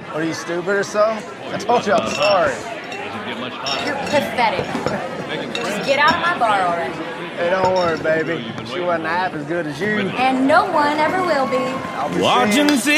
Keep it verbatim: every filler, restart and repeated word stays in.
What, are you stupid or something? I told you I'm sorry. You're pathetic. Just get out of my bar already. Hey, don't worry, baby. She wasn't half as good as you. And no one ever will be. I'll be Watching seeing-